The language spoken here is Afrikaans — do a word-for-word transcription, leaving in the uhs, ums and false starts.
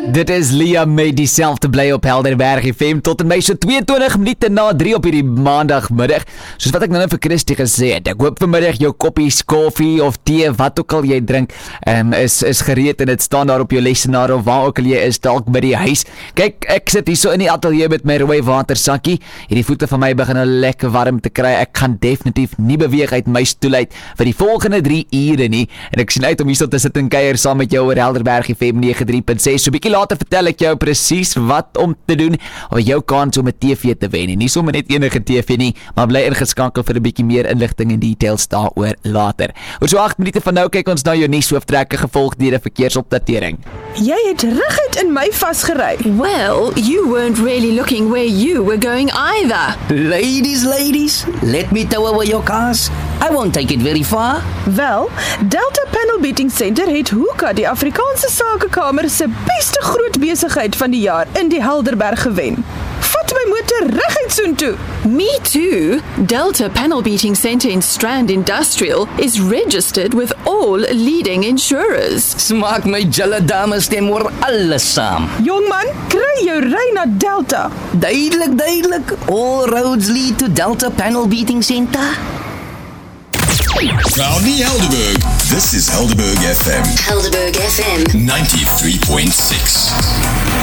Dit is Liam met dieselfde bly op Helderberg F M tot en my so tweeëntwintig minute na drie op hierdie maandagmiddag. Soos wat ek nou net vir Christie gesê het, ek hoop vanmiddag jou koppie koffie of tee, wat ook al jy drink, um, is, is gereed en dit staan daar op jou lesenaar of waar ook al jy is, dalk by die huis. Kyk, ek sit hier so in die ateljee met my rooi watersakkie. Hierdie voete van my begin nou lekker warm te kry. Ek gaan definitief nie beweeg uit my stoel uit vir die volgende drie ure nie. En ek sien uit om hier so te sit en kuier saam met jou oor Helderberg F M nege drie punt ses. So bietjie later vertel ek jou presies wat om te doen of jou kans om 'n T V te wen. En nie sommer net enige T V nie, maar bly ingeskakel vir 'n bietjie meer inligting en details daaroor later. Oor so agt minute van nou kyk ons na jou nuushooftrekke gevolg deur 'n verkeersopdatering. Jy het reguit in my vasgery. Well, you weren't really looking where you were going either. Ladies, ladies, let me tow away your cars. I won't take it very far. Wel, Delta Panel Beating Center het Hoeka, die Afrikaanse Sakekamer se beste groot besigheid van die jaar in die Helderberg gewen. Vat my motor reguit soontoe. Me too. Delta Panel Beating Center in Strand Industrial is registered with all leading insurers. Smaak my julle dames stem oor alles saam. Jongman, kry jou ry na Delta. Duidelik, duidelik. All roads lead to Delta Panel Beating Center. Proudly Helderberg. This is Helderberg F M. Helderberg F M. ninety-three point six.